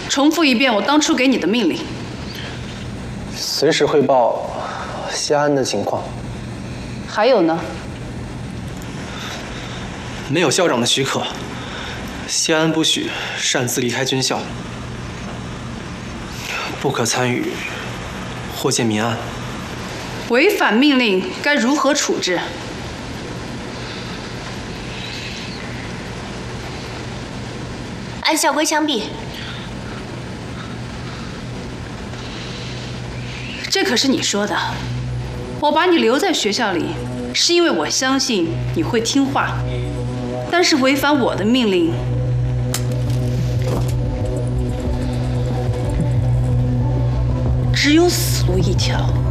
重复一遍我当初给你的命令。 随时汇报谢安的情况。 还有呢？ 没有校长的许可，谢安不许擅自离开军校，不可参与霍建民案。 违反命令该如何处置？ 按校规枪毙。 这可是你说的。我把你留在学校里，是因为我相信你会听话。但是违反我的命令，只有死路一条。